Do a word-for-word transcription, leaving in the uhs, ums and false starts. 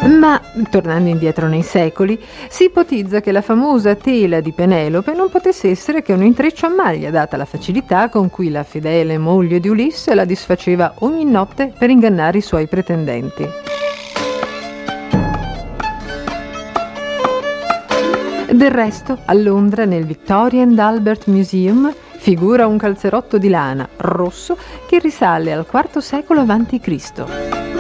Ma, tornando indietro nei secoli, si ipotizza che la famosa tela di Penelope non potesse essere che un intreccio a maglia, data la facilità con cui la fedele moglie di Ulisse la disfaceva ogni notte per ingannare i suoi pretendenti. Del resto, a Londra, nel Victoria and Albert Museum, figura un calzerotto di lana rosso che risale al quarto secolo avanti Cristo.